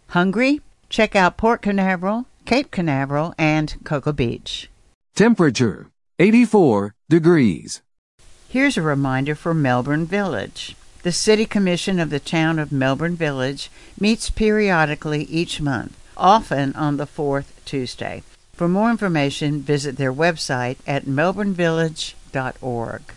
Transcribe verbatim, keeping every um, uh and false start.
Hungry? Check out Port Canaveral, Cape Canaveral, and Cocoa Beach. Temperature, eighty-four degrees. Here's a reminder for Melbourne Village. The City Commission of the Town of Melbourne Village meets periodically each month, often on the fourth Tuesday. For more information, visit their website at melbourne village dot org.